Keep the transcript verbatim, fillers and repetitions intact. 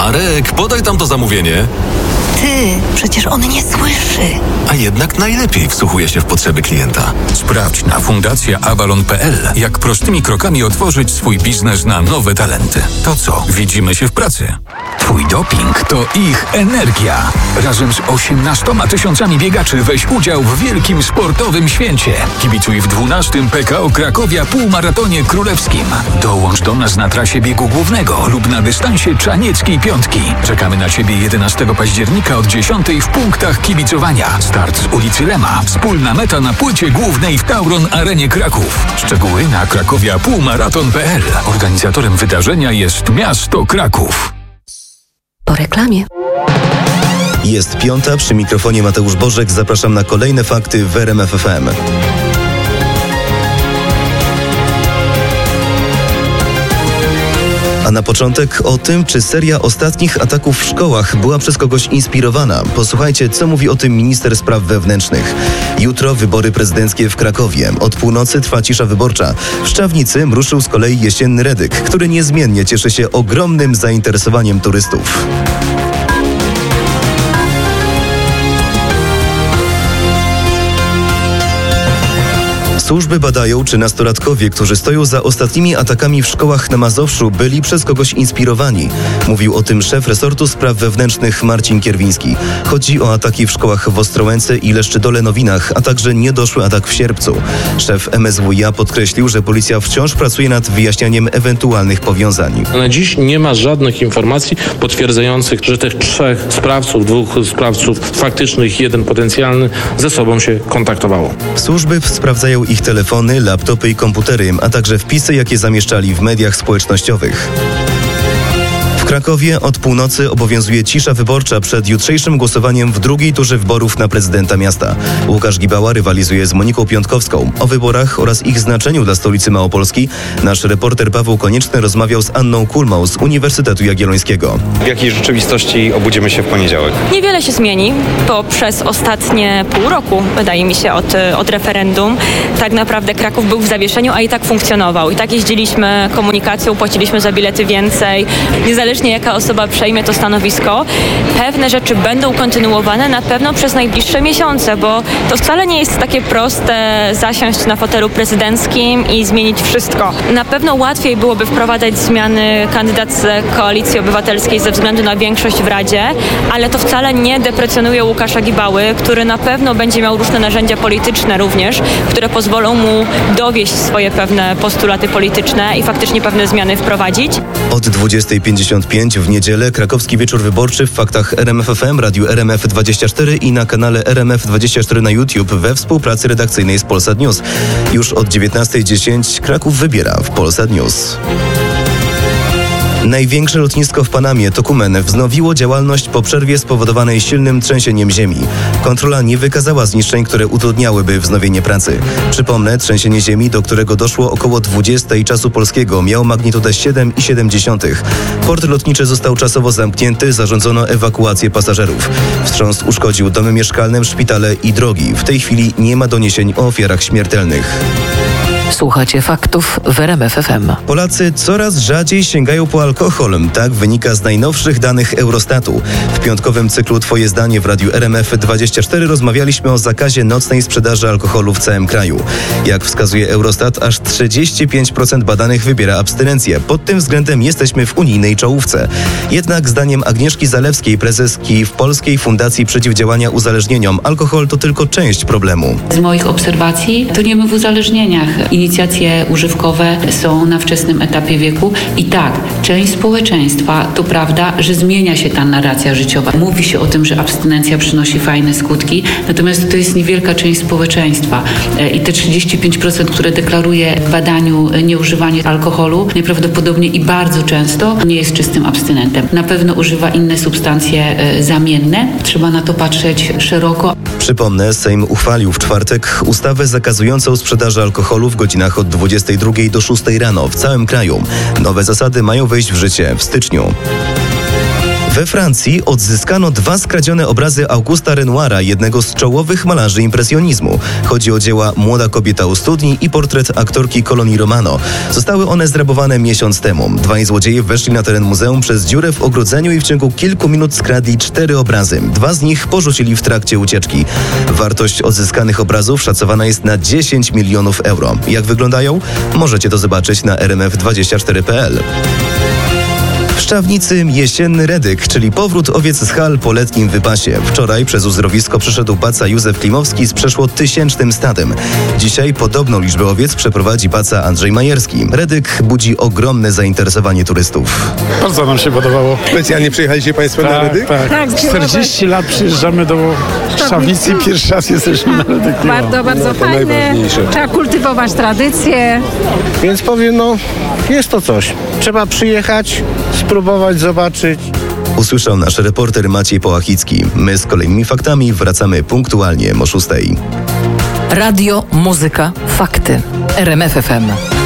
Marek, podaj tam to zamówienie. Ty, przecież on nie słyszy. A jednak najlepiej wsłuchuje się w potrzeby klienta. Sprawdź na fundacja avalon kropka p l, jak prostymi krokami otworzyć swój biznes na nowe talenty. To co? Widzimy się w pracy. Twój doping to ich energia. Razem z osiemnastoma tysiącami biegaczy weź udział w wielkim sportowym święcie. Kibicuj w dwunastym P K O Krakowia Półmaratonie Królewskim. Dołącz do nas na trasie biegu głównego lub na dystansie Czanieckiej Piątki. Czekamy na Ciebie jedenastego października od dziesiątej w punktach kibicowania. Start z ulicy Lema. Wspólna meta na płycie głównej w Tauron Arenie Kraków. Szczegóły na krakowia półmaraton kropka p l. Organizatorem wydarzenia jest miasto Kraków. Po reklamie. Jest piąta, przy mikrofonie Mateusz Bożek. Zapraszam na kolejne fakty w R M F F M. A na początek o tym, czy seria ostatnich ataków w szkołach była przez kogoś inspirowana. Posłuchajcie, co mówi o tym minister spraw wewnętrznych. Jutro wybory prezydenckie w Krakowie. Od północy trwa cisza wyborcza. W Szczawnicy ruszył z kolei jesienny Redyk, który niezmiennie cieszy się ogromnym zainteresowaniem turystów. Służby badają, czy nastolatkowie, którzy stoją za ostatnimi atakami w szkołach na Mazowszu, byli przez kogoś inspirowani. Mówił o tym szef resortu spraw wewnętrznych Marcin Kierwiński. Chodzi o ataki w szkołach w Ostrołęce i Leszczydole-Nowinach, a także niedoszły atak w Sierpcu. Szef M S W iA podkreślił, że policja wciąż pracuje nad wyjaśnianiem ewentualnych powiązań. Na dziś nie ma żadnych informacji potwierdzających, że tych trzech sprawców, dwóch sprawców faktycznych, jeden potencjalny, ze sobą się kontaktowało. Służby sprawdzają ich telefony, laptopy i komputery, a także wpisy, jakie zamieszczali w mediach społecznościowych. W Krakowie od północy obowiązuje cisza wyborcza przed jutrzejszym głosowaniem w drugiej turze wyborów na prezydenta miasta. Łukasz Gibała rywalizuje z Moniką Piątkowską. O wyborach oraz ich znaczeniu dla stolicy Małopolski nasz reporter Paweł Konieczny rozmawiał z Anną Kulmą z Uniwersytetu Jagiellońskiego. W jakiej rzeczywistości obudzimy się w poniedziałek? Niewiele się zmieni, bo przez ostatnie pół roku, wydaje mi się, od, od referendum, tak naprawdę Kraków był w zawieszeniu, a i tak funkcjonował. I tak jeździliśmy komunikacją, płaciliśmy za bilety więcej. Niezależnie jaka osoba przejmie to stanowisko, pewne rzeczy będą kontynuowane na pewno przez najbliższe miesiące, bo to wcale nie jest takie proste zasiąść na fotelu prezydenckim i zmienić wszystko. Na pewno łatwiej byłoby wprowadzać zmiany kandydat z Koalicji Obywatelskiej ze względu na większość w Radzie, ale to wcale nie deprecjonuje Łukasza Gibały, który na pewno będzie miał różne narzędzia polityczne również, które pozwolą mu dowieść swoje pewne postulaty polityczne i faktycznie pewne zmiany wprowadzić. Od dwudziestej pięćdziesiąt pięć w niedzielę krakowski wieczór wyborczy w faktach R M F F M, radiu R M F dwadzieścia cztery i na kanale R M F dwadzieścia cztery na YouTube we współpracy redakcyjnej z Polsat News. Już od dziewiętnastej dziesięć Kraków wybiera w Polsat News. Największe lotnisko w Panamie, Tocumen, wznowiło działalność po przerwie spowodowanej silnym trzęsieniem ziemi. Kontrola nie wykazała zniszczeń, które utrudniałyby wznowienie pracy. Przypomnę, trzęsienie ziemi, do którego doszło około dwudziestej czasu polskiego, miało magnitudę siedem i siedem dziesiątych. Port lotniczy został czasowo zamknięty, zarządzono ewakuację pasażerów. Wstrząs uszkodził domy mieszkalne, szpitale i drogi. W tej chwili nie ma doniesień o ofiarach śmiertelnych. Słuchacie faktów w R M F F M. Polacy coraz rzadziej sięgają po alkohol. Tak wynika z najnowszych danych Eurostatu. W piątkowym cyklu Twoje zdanie w radiu R M F dwadzieścia cztery rozmawialiśmy o zakazie nocnej sprzedaży alkoholu w całym kraju. Jak wskazuje Eurostat, aż trzydzieści pięć procent badanych wybiera abstynencję. Pod tym względem jesteśmy w unijnej czołówce. Jednak zdaniem Agnieszki Zalewskiej, prezeski w Polskiej Fundacji Przeciwdziałania Uzależnieniom, alkohol to tylko część problemu. Z moich obserwacji to nie my w uzależnieniach. Inicjacje używkowe są na wczesnym etapie wieku i tak, część społeczeństwa, to prawda, że zmienia się ta narracja życiowa. Mówi się o tym, że abstynencja przynosi fajne skutki, natomiast to jest niewielka część społeczeństwa i te trzydzieści pięć procent, które deklaruje w badaniu nieużywanie alkoholu, najprawdopodobniej i bardzo często nie jest czystym abstynentem. Na pewno używa inne substancje zamienne. Trzeba na to patrzeć szeroko. Przypomnę, Sejm uchwalił w czwartek ustawę zakazującą sprzedaży alkoholu w godzinach od dwudziestej drugiej do szóstej rano w całym kraju. Nowe zasady mają wejść w życie w styczniu. We Francji odzyskano dwa skradzione obrazy Augusta Renoira, jednego z czołowych malarzy impresjonizmu. Chodzi o dzieła Młoda kobieta u studni i portret aktorki Coloni Romano. Zostały one zrabowane miesiąc temu. Dwaj złodzieje weszli na teren muzeum przez dziurę w ogrodzeniu i w ciągu kilku minut skradli cztery obrazy. Dwa z nich porzucili w trakcie ucieczki. Wartość odzyskanych obrazów szacowana jest na dziesięć milionów euro. Jak wyglądają? Możecie to zobaczyć na r m f dwadzieścia cztery kropka p l. W Szczawnicy jesienny redyk, czyli powrót owiec z hal po letnim wypasie. Wczoraj przez uzdrowisko przyszedł baca Józef Klimowski z przeszło tysięcznym stadem. Dzisiaj podobną liczbę owiec przeprowadzi baca Andrzej Majerski. Redyk budzi ogromne zainteresowanie turystów. Bardzo nam się podobało. Specjalnie przyjechaliście Państwo tak, na Redyk? Tak, tak. czterdzieści lat przyjeżdżamy do Szczawnicy i pierwszy raz jesteśmy na Redyku. Bardzo, bardzo No, fajne. Trzeba kultywować tradycje. Więc powiem, no, jest to coś. Trzeba przyjechać, spróbować, zobaczyć. Usłyszał nasz reporter Maciej Połachicki. My z kolejnymi faktami wracamy punktualnie o szóstej. Radio, muzyka, fakty. R M F F M.